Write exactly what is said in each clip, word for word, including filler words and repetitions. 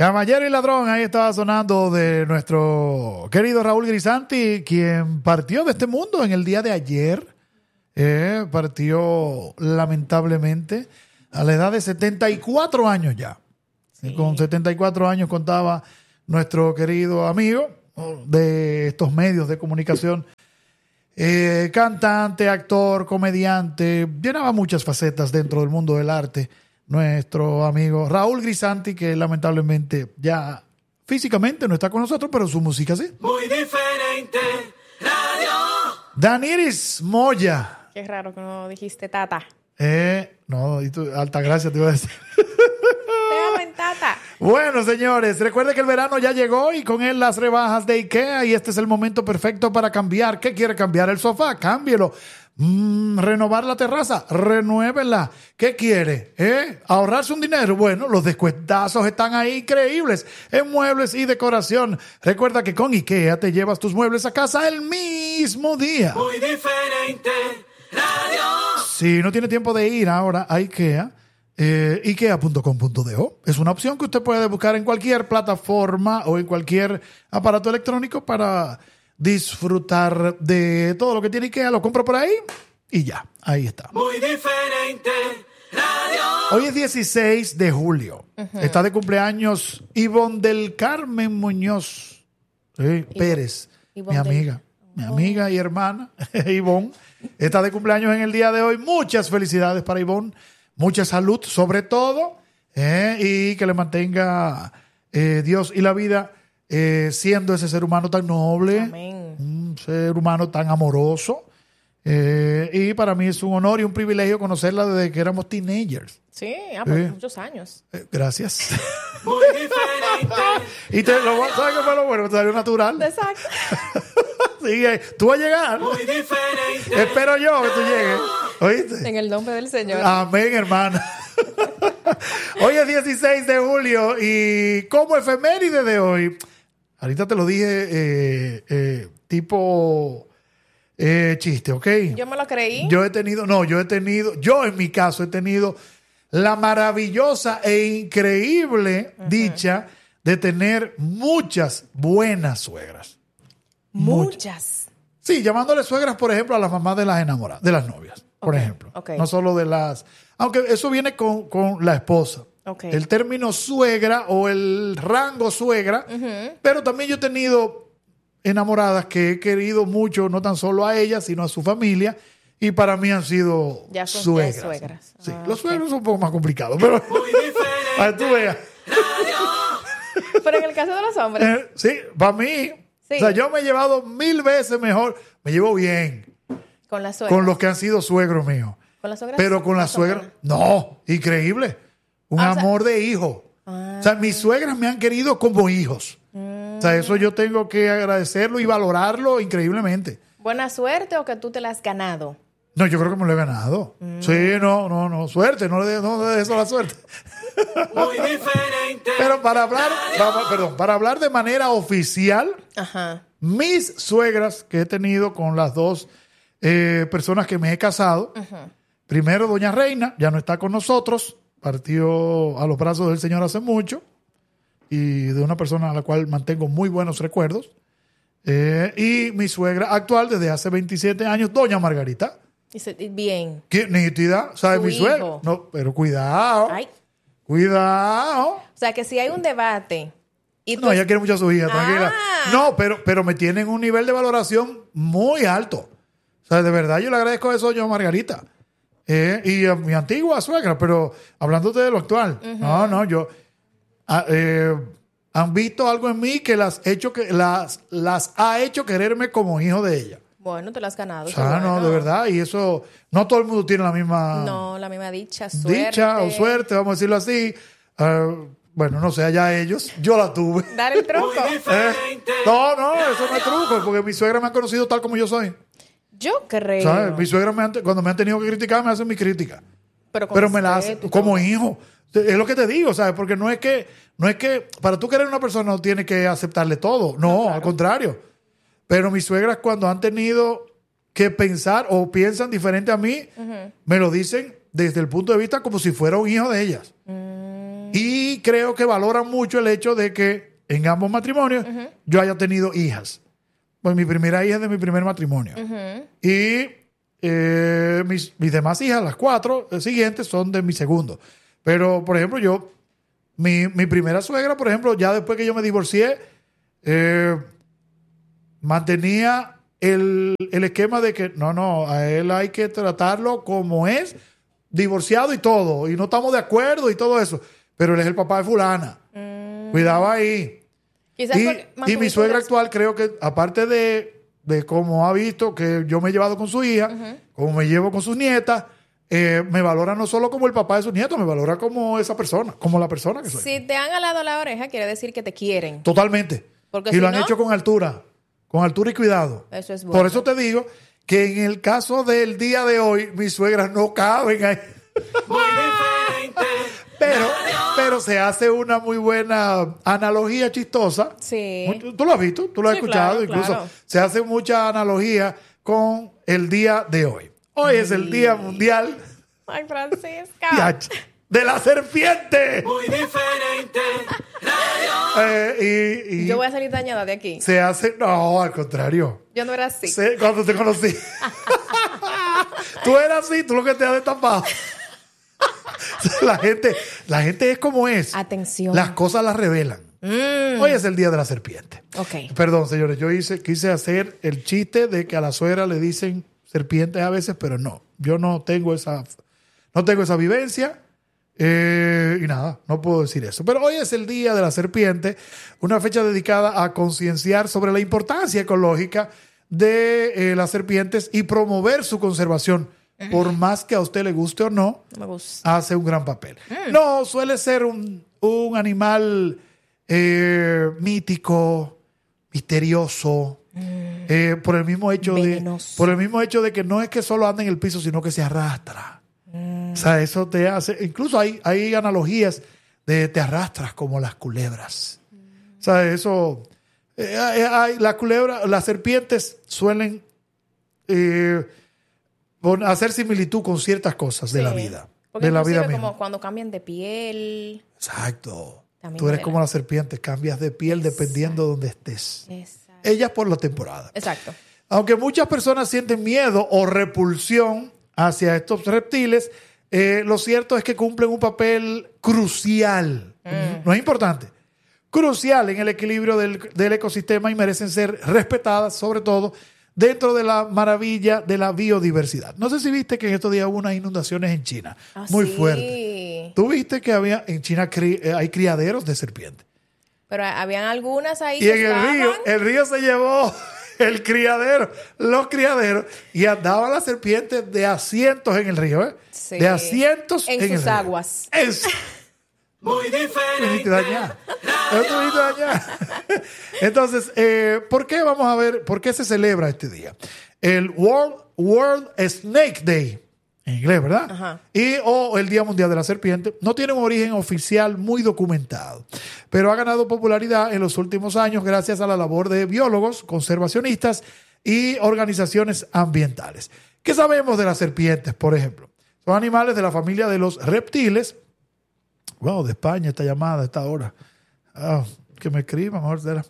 Caballero y ladrón, ahí estaba sonando de nuestro querido Raúl Grisanti, quien partió de este mundo en el día de ayer. Eh, partió lamentablemente a la edad de setenta y cuatro años ya. Sí. Con setenta y cuatro años contaba nuestro querido amigo de estos medios de comunicación. Eh, cantante, actor, comediante, llenaba muchas facetas dentro del mundo del arte. Nuestro amigo Raúl Grisanti, que lamentablemente ya físicamente no está con nosotros, pero su música sí. Muy diferente, radio. Daniris Moya. Qué raro que no dijiste tata. Eh, no, y tú, alta gracia te iba a decir. Te amo en tata. Bueno, señores, recuerde que el verano ya llegó y con él las rebajas de IKEA y este es el momento perfecto para cambiar. ¿Qué quiere cambiar? El sofá, cámbielo. Mm, renovar la terraza, renuévenla. ¿Qué quiere? ¿Eh? ¿Ahorrarse un dinero? Bueno, los descuentazos están ahí increíbles en muebles y decoración. Recuerda que con IKEA te llevas tus muebles a casa el mismo día. Muy diferente, radio. Si no tiene tiempo de ir ahora a IKEA, eh, ikea punto com punto do es una opción que usted puede buscar en cualquier plataforma o en cualquier aparato electrónico para disfrutar de todo lo que tiene IKEA. Lo compro por ahí y ya, ahí está. Muy diferente, radio. Hoy es dieciséis de julio. Uh-huh. Está de cumpleaños Ivonne del Carmen Muñoz sí, Pérez, Ivonne mi amiga, del... mi amiga y hermana Ivonne. Está de cumpleaños en el día de hoy. Muchas felicidades para Ivonne. Mucha salud, sobre todo, eh, y que le mantenga eh, Dios y la vida eh, siendo ese ser humano tan noble. Amén. Un ser humano tan amoroso. Eh, y para mí es un honor y un privilegio conocerla desde que éramos teenagers. Sí, ah, por eh, muchos años. Eh, gracias. Muy diferente. Y te lo ¿sabes qué fue lo bueno? Te salió natural. Exacto. Sí, eh, tú vas a llegar. Muy diferente. Espero yo que tú llegues. ¿Oíste? En el nombre del Señor. Amén, hermana. Hoy es dieciséis de julio y como efeméride de hoy, ahorita te lo dije eh, eh, tipo eh, chiste, ¿ok? Yo me lo creí. Yo he tenido, no, yo he tenido, yo en mi caso he tenido la maravillosa e increíble uh-huh. dicha de tener muchas buenas suegras. Muchas. Sí, llamándole suegras, por ejemplo, a las mamás de las enamoradas, de las novias, por okay, ejemplo. Okay. No solo de las... Aunque eso viene con, con la esposa. Okay. El término suegra o el rango suegra. Uh-huh. Pero también yo he tenido enamoradas que he querido mucho, no tan solo a ellas, sino a su familia. Y para mí han sido ya son, suegras. Ya suegras. Sí, ah, los okay. suegros son un poco más complicados. Pero muy diferente. Para que tú veas. Pero en el caso de los hombres. Eh, sí, para mí... Sí. O sea, yo me he llevado mil veces mejor. Me llevo bien. Con las suegras. Con los que han sido suegros míos. ¿Con las suegras? Pero con las suegras, no, increíble. Un ah, amor o sea, de hijo. Ah, o sea, mis suegras me han querido como hijos. Mm. O sea, eso yo tengo que agradecerlo y valorarlo increíblemente. ¿Buena suerte o que tú te la has ganado? No, yo creo que me lo he ganado. Mm. Sí, no, no, no, suerte, no le no de eso la suerte. Muy diferente. Pero para hablar, para, perdón, para hablar de manera oficial, ajá. mis suegras que he tenido con las dos eh, personas que me he casado, uh-huh. primero doña Reina, ya no está con nosotros, partió a los brazos del Señor hace mucho, y de una persona a la cual mantengo muy buenos recuerdos, eh, y mi suegra actual desde hace veintisiete años, doña Margarita. Bien. ¿Qué nítida? ¿Sabes mi suegra? No, pero cuidado. Ay. Cuidado. O sea, que si hay un debate... Y no, tú... ella quiere mucho a su hija, tranquila. Ah. No, pero, pero me tienen un nivel de valoración muy alto. O sea, de verdad yo le agradezco eso a doña Margarita. Eh, y a mi antigua suegra, pero hablándote de lo actual. Uh-huh. No, no, yo... A, eh, han visto algo en mí que las, hecho que, las, las ha hecho quererme como hijo de ella. Bueno, te lo has ganado. O sea, bueno. no, de verdad. Y eso, no todo el mundo tiene la misma... No, la misma dicha, suerte. Dicha o suerte, vamos a decirlo así. Uh, bueno, no sé, allá ellos. Yo la tuve. Dar el truco. eh, no, no, eso no es truco, porque mi suegra me ha conocido tal como yo soy. Yo creo. ¿Sabes? Mi suegra, me han, cuando me han tenido que criticar, me hacen mi crítica. Pero, con Pero me la hacen como hijo. Es lo que te digo, ¿sabes? Porque no es que, no es que para tú querer a una persona no tienes que aceptarle todo. No, no claro. Al contrario. Pero mis suegras cuando han tenido que pensar o piensan diferente a mí, uh-huh. me lo dicen desde el punto de vista como si fuera un hijo de ellas. Mm. Y creo que valoran mucho el hecho de que en ambos matrimonios uh-huh. yo haya tenido hijas. Pues mi primera hija es de mi primer matrimonio. Uh-huh. Y eh, mis, mis demás hijas, las cuatro siguientes, son de mi segundo. Pero, por ejemplo, yo, mi, mi primera suegra, por ejemplo, ya después que yo me divorcié, eh, mantenía el, el esquema de que no, no, a él hay que tratarlo como es, divorciado y todo, y no estamos de acuerdo y todo eso, pero él es el papá de fulana. Mm. Cuidado ahí. Quizás y, y mi suegra actual, creo que aparte de, de cómo ha visto que yo me he llevado con su hija, uh-huh. como me llevo con sus nietas, eh, me valora no solo como el papá de sus nietos, me valora como esa persona, como la persona que soy. Si te han alado la oreja, quiere decir que te quieren. Totalmente. Porque y si lo han no, hecho con altura, con altura y cuidado. Eso es bueno. Por eso te digo que en el caso del día de hoy, mis suegras no caben ahí. Muy diferente. Pero, pero se hace una muy buena analogía chistosa. Sí. Tú lo has visto, tú lo has sí, escuchado. Claro, Incluso claro. se hace mucha analogía con el día de hoy. Hoy Ay. es el Día Mundial Ay, Francisca. de la Serpiente. Muy diferente. Eh, y, y Yo voy a salir dañada de aquí. Se hace... No, al contrario. Yo no era así. Se, cuando te conocí. Tú eras así, tú lo que te has destapado. La gente, la gente es como es. Atención. Las cosas las revelan. Mm. Hoy es el Día de la Serpiente. Ok. Perdón, señores, yo hice, quise hacer el chiste de que a la suegra le dicen serpientes a veces, pero no. Yo no tengo esa, no tengo esa vivencia. Eh, y nada, no puedo decir eso. Pero hoy es el Día de la Serpiente, una fecha dedicada a concienciar sobre la importancia ecológica de eh, las serpientes y promover su conservación. Por más que a usted le guste o no, no me gusta. hace un gran papel. Mm. No, suele ser un, un animal eh, mítico, misterioso, mm. eh, por el mismo hecho Venenoso. de, por el mismo hecho de que no es que solo anda en el piso, sino que se arrastra. Mm. O sea, eso te hace. Incluso hay, hay analogías de te arrastras como las culebras. Mm. O sea, eso. Eh, hay, hay, las culebras, las serpientes suelen eh, hacer similitud con ciertas cosas de sí. la vida. Porque de la vida como misma. cuando cambian de piel. Exacto. También Tú eres modela. como las serpientes, cambias de piel Exacto. dependiendo de donde estés. Exacto. Ellas por la temporada. Exacto. Aunque muchas personas sienten miedo o repulsión hacia estos reptiles, eh, lo cierto es que cumplen un papel crucial. Mm. No es importante. Crucial en el equilibrio del, del ecosistema y merecen ser respetadas, sobre todo dentro de la maravilla de la biodiversidad. No sé si viste que en estos días hubo unas inundaciones en China. Ah, muy sí. fuertes. ¿Tú viste que había en China cri, eh, hay criaderos de serpientes? Pero habían algunas ahí Y que en estaban... el río, el río se llevó el criadero, los criaderos, y andaban las serpientes de asientos en el río, ¿eh? Sí. De asientos en, en, sus el río. aguas. En su... Muy diferente. dañar. dañar. Entonces, eh, ¿por qué vamos a ver, por qué se celebra este día? El World, World Snake Day, en inglés, ¿verdad? Ajá. Y o el Día Mundial de la Serpiente, no tiene un origen oficial muy documentado, pero ha ganado popularidad en los últimos años gracias a la labor de biólogos, conservacionistas y organizaciones ambientales. ¿Qué sabemos de las serpientes, por ejemplo? Son animales de la familia de los reptiles. Wow, de España esta llamada, esta hora. Oh, que me escriba, mejor será.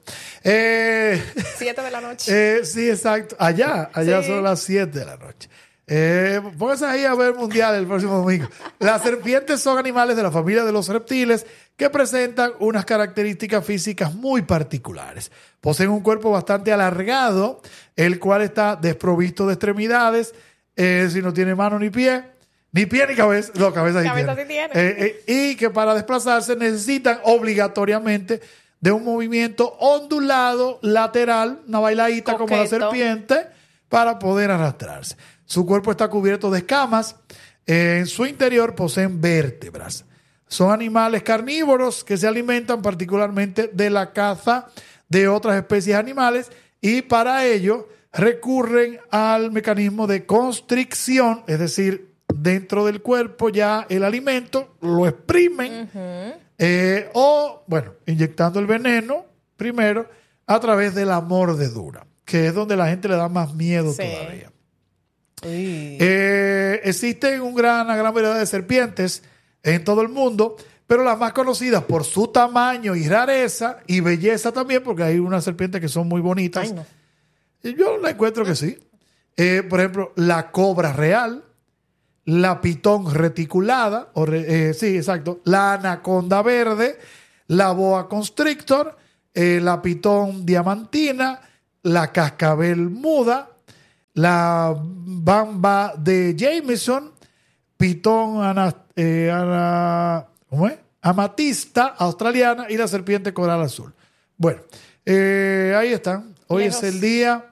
Eh, Siete de la noche. eh, sí, exacto. Allá, allá Sí. son las siete de la noche. Eh, póngase ahí a ver Mundial el próximo domingo. Las serpientes son animales de la familia de los reptiles que presentan unas características físicas muy particulares. Poseen un cuerpo bastante alargado, el cual está desprovisto de extremidades, eh, si no tiene mano ni pie. Ni pie ni cabeza. No, cabeza sí Cabeza tiene. sí tiene. Eh, eh, y que para desplazarse necesitan obligatoriamente de un movimiento ondulado, lateral, una bailadita como la Coqueto. serpiente, para poder arrastrarse. Su cuerpo está cubierto de escamas. Eh, en su interior poseen vértebras. Son animales carnívoros que se alimentan particularmente de la caza de otras especies animales y para ello recurren al mecanismo de constricción, es decir, dentro del cuerpo ya el alimento, lo exprimen uh-huh. eh, o, bueno, inyectando el veneno primero a través de la mordedura, que es donde la gente le da más miedo sí. todavía. Eh, existen un gran, una gran variedad de serpientes en todo el mundo, Pero las más conocidas por su tamaño y rareza y belleza también, porque hay unas serpientes que son muy bonitas. Ay, no. Y yo la encuentro que sí. Eh, por ejemplo, la cobra real, la pitón reticulada, o re- eh, sí, exacto, la anaconda verde, la boa constrictor, eh, la pitón diamantina, la cascabel muda, la bamba de Jameson, pitón ana, eh, ana- ¿cómo es? Amatista australiana y la serpiente coral azul. Bueno, eh, ahí están. Hoy Lejos. es el día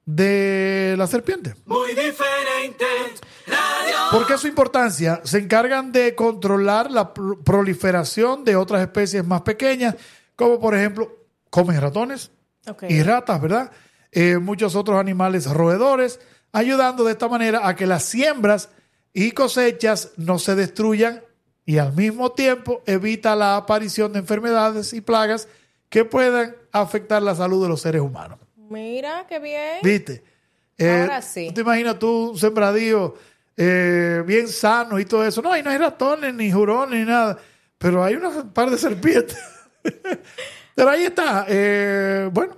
de la serpiente. Muy diferente. Radio. ¿Por qué su importancia? Se encargan de controlar la pro- proliferación de otras especies más pequeñas, como por ejemplo, comen ratones Ok. y ratas, ¿verdad? Eh, muchos otros animales roedores, ayudando de esta manera a que las siembras y cosechas no se destruyan y al mismo tiempo evita la aparición de enfermedades y plagas que puedan afectar la salud de los seres humanos. Mira, qué bien. ¿Viste? Eh, Ahora sí. ¿Tú te imaginas tú un sembradío eh, bien sano y todo eso? No, ahí no hay ratones, ni jurones, ni nada. Pero hay un par de serpientes. Pero ahí está. Eh, bueno,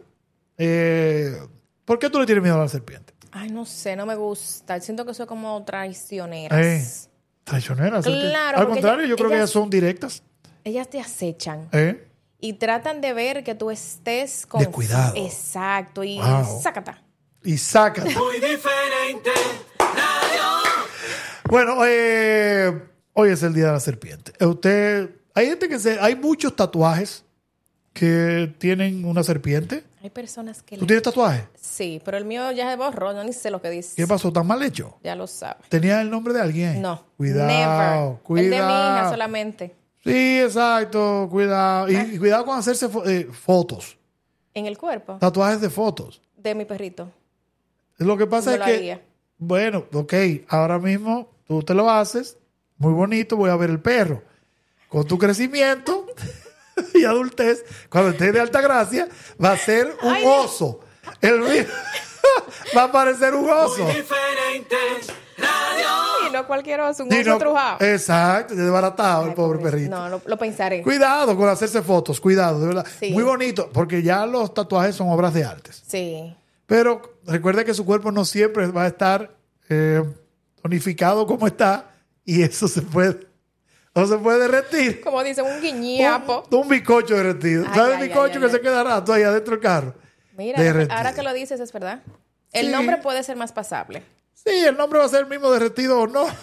eh, ¿por qué tú le tienes miedo a la serpiente? Ay, no sé, no me gusta. Siento que soy como traicioneras. Eh, traicioneras. Claro, serpiente. Al porque contrario, ella- yo creo que ellas- ellas son directas. Ellas te acechan ¿Eh? y tratan de ver que tú estés con... Descuidado. Exacto. Y Wow. sácata. Y sacan. Muy diferente. Radio. Bueno, eh, hoy es el día de la serpiente. Eh, Usted, hay gente que se, hay muchos tatuajes que tienen una serpiente. Hay personas que... ¿Tú le- tienes tatuaje? Sí, pero el mío ya se borró. No ni sé lo que dice. ¿Qué pasó? ¿Tan mal hecho? Ya lo sabe. ¿Tenía el nombre de alguien? No. Cuidado, Never. cuidado. El de mi hija solamente. Sí, exacto, cuidado. Y, y cuidado con hacerse fo- eh, fotos, En el cuerpo tatuajes de fotos. de mi perrito. Lo que pasa Yo es lo que, haría. bueno, ok, ahora mismo tú te lo haces, muy bonito, voy a ver el perro. Con tu crecimiento y adultez, cuando estés de alta gracia, va a ser un Ay, no. oso. El mío va a parecer un oso. Muy diferente. Radio. Y no cualquier oso, un Y oso no- trujado. Exacto, desbaratado el Ay, pobre pobrecito. perrito. No, lo, lo pensaré. Cuidado con hacerse fotos, cuidado, de verdad. Sí. Muy bonito, porque ya los tatuajes son obras de arte. Sí. Pero recuerde que su cuerpo no siempre va a estar eh, tonificado como está, y eso se puede, no se puede derretir. Como dicen, un guiñapo. Un, un bizcocho derretido. Ay, ¿Sabes el ay, bizcocho ay, que ay, se ay. queda rato ahí adentro del carro? Mira, Derretido. ahora que lo dices es verdad. El Sí. nombre puede ser más pasable. Sí, el nombre va a ser el mismo derretido o no,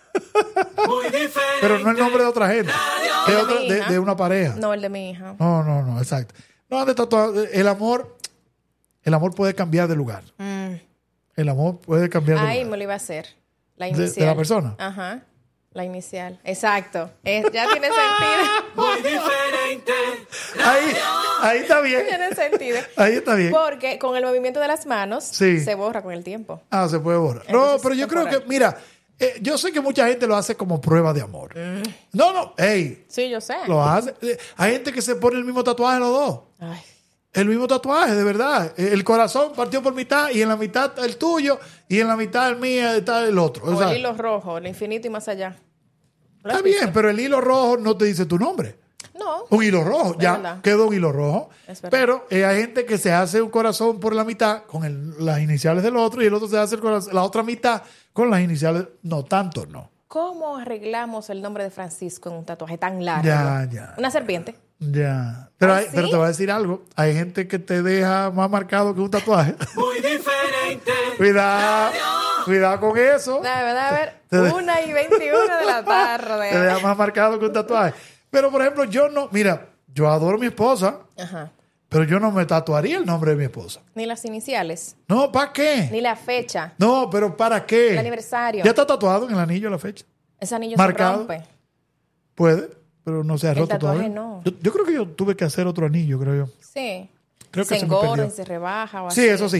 Muy diferente. pero no el nombre de otra gente, de, El de otra- mi de- hija. de una pareja. No, el de mi hija. No, no, no, exacto. No, de tatuaje, el amor, el amor puede cambiar de lugar. Mm. El amor puede cambiar de Ahí lugar. me lo iba a hacer. La ¿De- de la inicial. persona? Ajá. La inicial. Exacto. Es- ya tiene sentido. Muy diferente. Ahí, ahí está bien. Tiene sentido. Ahí está bien. Porque con el movimiento de las manos Sí. se borra con el tiempo. Ah, se puede borrar. No, Entonces, pero yo creo que, temporal. mira, eh, yo sé que mucha gente lo hace como prueba de amor. Mm. No, no, hey, Sí, yo sé. lo hace. Eh, Hay gente que se pone el mismo tatuaje los dos. Ay. El mismo tatuaje, de verdad. Eh, El corazón partió por mitad y en la mitad está el tuyo y en la mitad el mío está el otro. O O sea, el hilo rojo, el infinito y más allá. ¿Lo está has bien, visto? pero el hilo rojo no te dice tu nombre. No. Un hilo rojo, Es ya verdad. quedó un hilo rojo. Es verdad. Pero eh, hay gente que se hace un corazón por la mitad con el- las iniciales del otro y el otro se hace el corazón- la otra mitad con las iniciales. No, tanto no. ¿Cómo arreglamos el nombre de Francisco en un tatuaje tan largo? Ya, ya. Una serpiente. Ya. Pero, ¿Ah, hay- sí? pero te voy a decir algo. Hay gente que te deja más marcado que un tatuaje. Muy diferente. Cuidado. Cuidado con eso. Debe de haber Te de- una y veintiuna de la Te tarde. deja más marcado que un tatuaje. Pero, por ejemplo, yo no... Mira, yo adoro a mi esposa, Ajá. pero yo no me tatuaría el nombre de mi esposa. Ni las iniciales, No, ¿para qué? ni la fecha, No, pero ¿para qué? el aniversario. ¿Ya está tatuado en el anillo la fecha? Ese anillo marcado. se rompe. Puede, pero no se ha El roto tatuaje todavía. no. Yo, yo creo que yo tuve que hacer otro anillo, creo yo. Sí. Creo que se se me engorda perdió. y se rebaja o Sí, así. eso sí.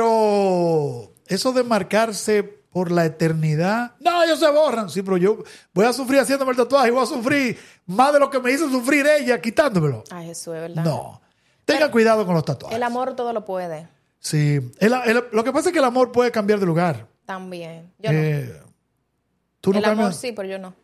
Pero eso de marcarse por la eternidad. No, ellos se borran. Sí, pero yo voy a sufrir haciéndome el tatuaje y voy a sufrir más de lo que me hizo sufrir ella quitándomelo. Ay, Jesús, es verdad. No. Tengan cuidado con los tatuajes. El amor todo lo puede. Sí. El- el- lo que pasa es que el amor puede cambiar de lugar. También. Yo no. Eh, tú no El amor cambias. sí, pero yo no.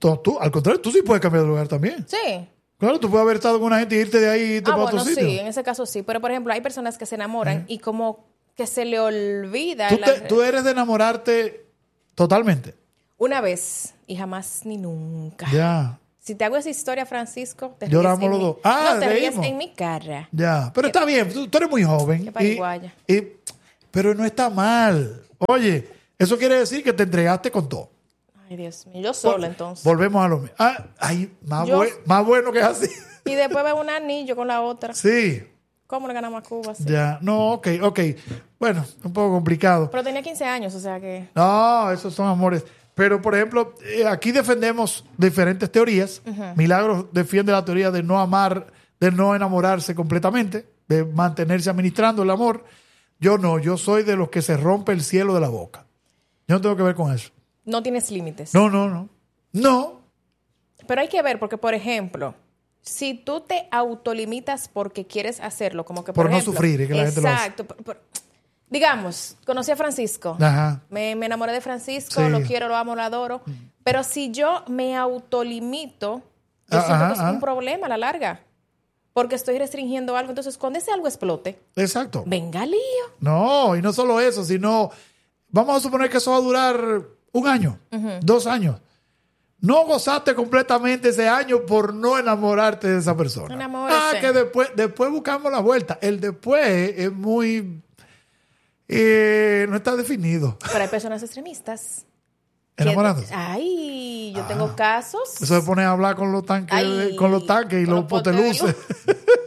tú, tú, al contrario, tú sí puedes cambiar de lugar también. Sí. Claro, tú puedes haber estado con una gente y irte de ahí y irte Ah, para bueno, otro sitio. sí, en ese caso sí. Pero, por ejemplo, hay personas que se enamoran y como que se le olvida. ¿Tú, la- te- tú eres de enamorarte totalmente. Una vez y jamás ni nunca. Ya, Si te hago esa historia, Francisco, te Lloramos ríes en los mi- dos. Ah, no, te ríes reímos. en mi cara. ya. Pero está bien, tú, tú eres muy joven. Qué y, pariguaya. y- pero no está mal. Oye, eso quiere decir que te entregaste con todo. Ay, Dios mío. Yo sola, Vol- entonces. Volvemos a lo mismo. Ah, ay, más, Yo- bue- más bueno que es así. Y después veo un anillo con la otra. Sí, ¿Cómo le ganamos a Cuba? Sí. ya. No, ok, ok. Bueno, un poco complicado. Pero tenía quince años, o sea que... No, esos son amores. Pero, por ejemplo, eh, aquí defendemos diferentes teorías. Milagros defiende la teoría de no amar, de no enamorarse completamente, de mantenerse administrando el amor. Yo no, yo soy de los que se rompe el cielo de la boca. Yo no tengo que ver con eso. No tienes límites. No, no, no. No. Pero hay que ver, porque, por ejemplo, si tú te autolimitas porque quieres hacerlo, como que por, Por no ejemplo, sufrir, y que la gente lo hace. exacto. por- por- digamos, conocí a Francisco. Ajá. Me, me enamoré de Francisco, Sí. lo quiero, lo amo, lo adoro. Pero si yo me autolimito, yo Ah, siento ajá, que es ajá. un problema a la larga. Porque estoy restringiendo algo. Entonces, cuando ese algo explote, Exacto. venga lío. No, y no solo eso, sino, vamos a suponer que eso va a durar un año, dos años. No gozaste completamente ese año por no enamorarte de esa persona. Enamórese. Ah, que después, después buscamos la vuelta. El después es muy... eh, no está definido. Pero hay personas extremistas. que- Enamorándose. Ay, yo tengo casos. Eso se pone a hablar con los tanques, Ay, con los tanques y con los los potes de poteluces.